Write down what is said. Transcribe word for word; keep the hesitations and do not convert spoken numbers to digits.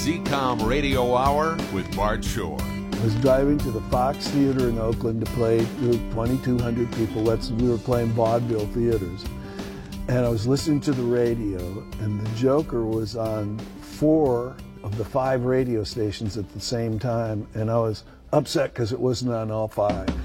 Z COM Radio Hour with Bart Shore. I was driving to the Fox Theater in Oakland to play to twenty-two hundred people. That's, we were playing vaudeville theaters. And I was listening to the radio, and the Joker was on four of the five radio stations at the same time, and I was upset because it wasn't on all five.